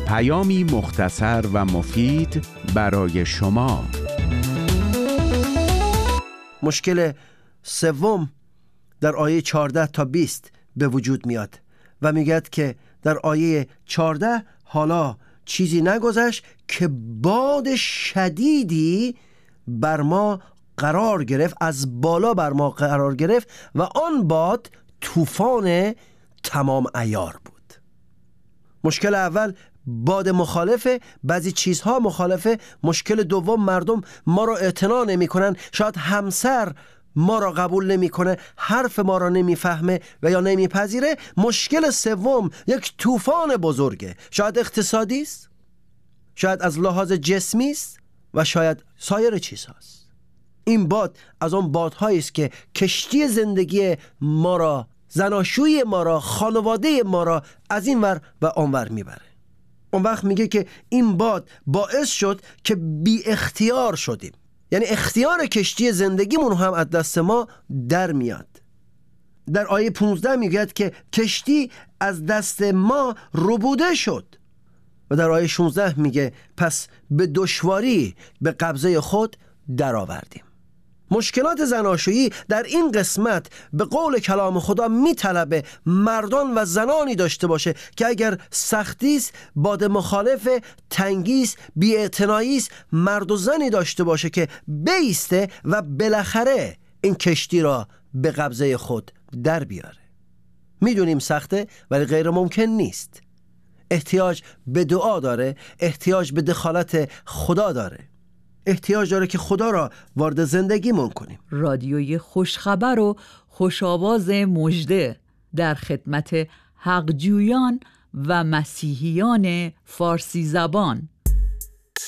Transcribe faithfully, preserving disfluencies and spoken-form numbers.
پیامی مختصر و مفید برای شما. مشکل سوم در آیه چهارده تا بیست به وجود میاد و میگه که در آیه چهارده حالا چیزی نگذشت که باد شدیدی بر ما قرار گرفت، از بالا بر ما قرار گرفت و آن باد طوفان تمام عیار بود. مشکل اول باد مخالفه، بعضی چیزها مخالفه. مشکل دوم مردم ما را اعتنا نمی کنن، شاید همسر ما را قبول نمی کنه، حرف ما را نمی فهمه و یا نمی پذیره. مشکل سوم یک طوفان بزرگه، شاید اقتصادی است، شاید از لحاظ جسمی است و شاید سایر چیزهاست. این باد از آن بادهایی است که کشتی زندگی ما را، زناشویی ما را، خانواده ما را از این ور و آن ور میبره. اون وقت میگه که این باد باعث شد که بی اختیار شدیم، یعنی اختیار کشتی زندگیمون هم از دست ما در میاد. در آیه پانزده میگه که کشتی از دست ما ربوده شد و در آیه شانزده میگه پس به دشواری به قبضه خود در آوردیم. مشکلات زناشویی در این قسمت به قول کلام خدا میطلبه مردان و زنانی داشته باشه که اگر سختیست، باد مخالف، تنگیست، بی‌اعتناییست، مرد و زنی داشته باشه که بیسته و بالاخره این کشتی را به قبضه خود در بیاره. میدونیم سخته ولی غیر ممکن نیست. احتیاج به دعا داره، احتیاج به دخالت خدا داره، احتیاج داره که خدا را وارد زندگیمون کنیم. رادیوی خوشخبر و خوشاواز مژده در خدمت حقجویان و مسیحیان فارسی زبان.